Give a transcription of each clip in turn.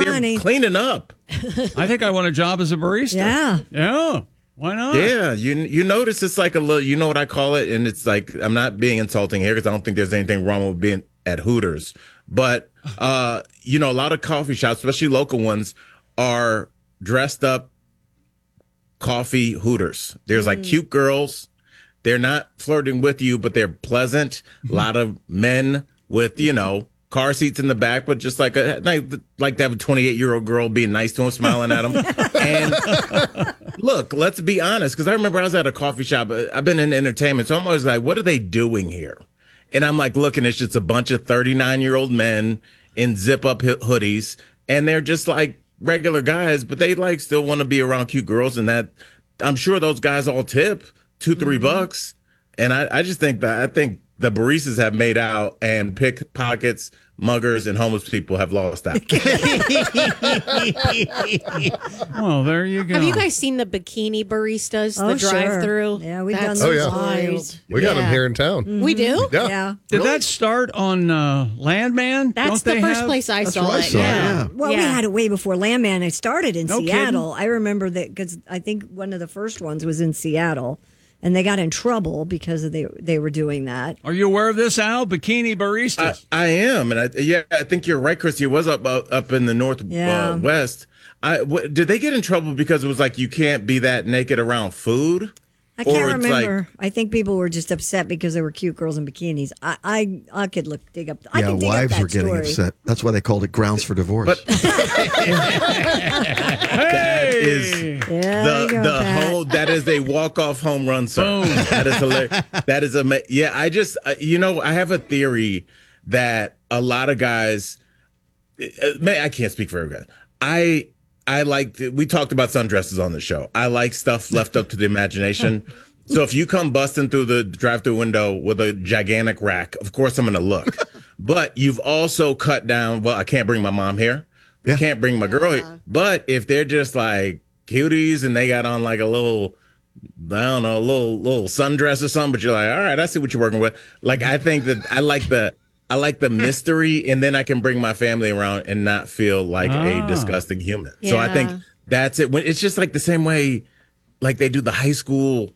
money. Cleaning up. I think I want a job as a barista. Yeah. Yeah. Why not? Yeah, you notice it's like a little, you know what I call it? And it's like, I'm not being insulting here because I don't think there's anything wrong with being at Hooters. But, a lot of coffee shops, especially local ones, are dressed up coffee Hooters. There's like cute girls. They're not flirting with you, but they're pleasant. A lot of men with, car seats in the back, but just like to have a 28-year-old girl being nice to him, smiling at him. And look, let's be honest, because I remember I was at a coffee shop. I've been in entertainment, so I'm always like, what are they doing here? And I'm like, looking, it's just a bunch of 39-year-old men in zip-up hoodies, and they're just like regular guys, but they like still want to be around cute girls, and that I'm sure those guys all tip $2-3. And I just think I think the baristas have made out, and pickpockets, muggers, and homeless people have lost out. Well, there you go. Have you guys seen the bikini baristas, the drive-through? Yeah, we've done That's those. wild. We got them here in town. We do? Yeah. Did that start on Landman? That's Don't the they first have? place I That's saw where I it. saw it, Yeah. Well, we had it way before Landman. It started in No Seattle. I remember that because I think one of the first ones was in Seattle, and they got in trouble because they were doing that. Are you aware of this, Al? Bikini baristas. I am, and I think you're right, Christy. It was up in the northwest. Did they get in trouble because it was like you can't be that naked around food? I can't remember. I think people were just upset because there were cute girls in bikinis. I could dig up. I can dig wives up that were getting story. upset. That's why they called it grounds for divorce. But that is that is a walk-off home run, sir. Boom. That is hilarious. That is yeah. I just I have a theory that a lot of guys. I can't speak for every guy. I like, we talked about sundresses on the show. I like stuff left up to the imagination. So if you come busting through the drive-through window with a gigantic rack, of course I'm going to look. But you've also cut down, well, I can't bring my mom here. Yeah. Can't bring my girl here. But if they're just like cuties and they got on like a little, I don't know, a little sundress or something, but you're like, all right, I see what you're working with. Like, I think that I like the mystery, and then I can bring my family around and not feel like a disgusting human. Yeah. So I think that's it. When it's just like the same way, like they do the high school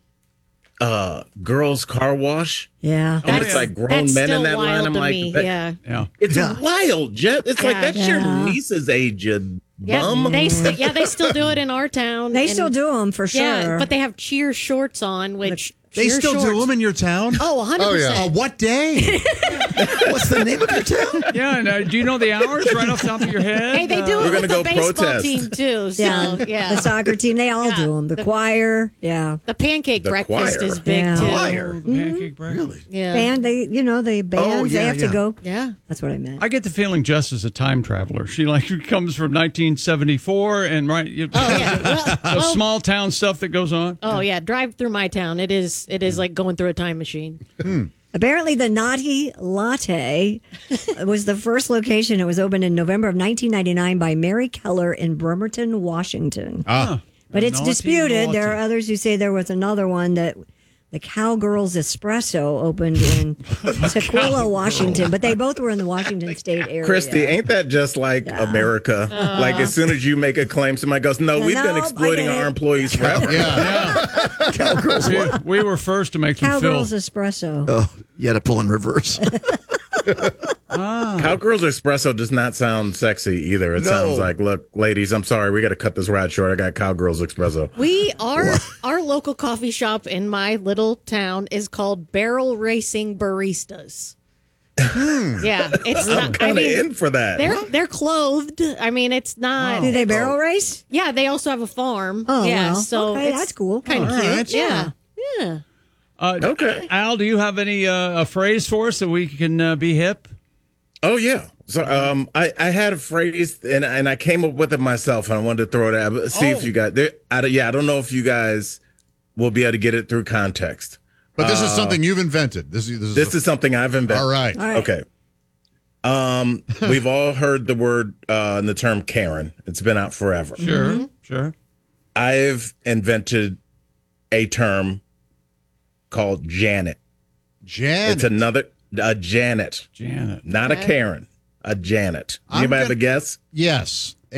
girls car wash. Yeah. And it's like grown men in that line. I'm like, yeah. It's wild, Jet. It's like that's your niece's age, you bum. They still do it in our town. They still do them for sure. Yeah, but they have cheer shorts on, which They cheer still do shorts- them in your town? Oh, 100%. Oh, yeah. What day? What's the name of your town? Yeah, and do you know the hours right off the top of your head? Hey, they do We're it with gonna the go baseball protest. team too. So, The soccer team, they all do them. The choir, The pancake The breakfast choir. is big Yeah. too. Choir. Pancake breakfast. Yeah. band, the bands, they have to go. Yeah. That's what I meant. I get the feeling Jess is a time traveler. She comes from 1974 and Oh yeah. the small town stuff that goes on. Oh yeah. Drive through my town. It is like going through a time machine. Apparently, the Naughty Latte was the first location. It was opened in November of 1999 by Mary Keller in Bremerton, Washington. But it's Naughty disputed. Latte. There are others who say there was another one that the Cowgirls Espresso opened in Tukwila, Washington. But they both were in the Washington State area. Christy, ain't that just like America? Like as soon as you make a claim, somebody goes, "No, we've been No, exploiting I get our it. employees forever." We were first to make them Cowgirls fill. Espresso. Oh, you had to pull in reverse. Cowgirls Espresso does not sound sexy either. It sounds like, look, ladies, I'm sorry, we got to cut this ride short. I got Cowgirls Espresso. We are our local coffee shop in my little town is called Barrel Racing Baristas. Yeah, it's I'm not. I kind of mean, in for that. they're clothed. I mean, it's not. Do they barrel race? Yeah, they also have a farm. Oh, yeah, well, so okay, it's that's cool. Kind of All cute. right. Yeah, yeah. Okay. Al, do you have any a phrase for us that we can be hip? Oh yeah. So I had a phrase and I came up with it myself and I wanted to throw it out. See if you guys. I don't know if you guys will be able to get it through context. But this is something you've invented. This This is something I've invented. all right. Okay. We've all heard the word and the term Karen. It's been out forever. Sure. I've invented a term called Janet. Janet. It's a Janet. Janet. Not a Karen. A Janet. I'm Anybody have gonna- a guess? Yes.